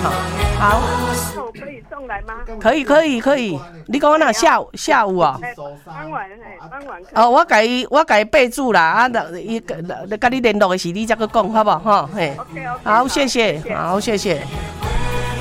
哈。好， 我可以送来吗？ 可以。你讲那下午哦？ 傍晚哦，我甲伊备注啦，啊，伊甲你联络的时，你再去讲好不好？哈，嘿。 OK， 好，谢谢，好，谢谢。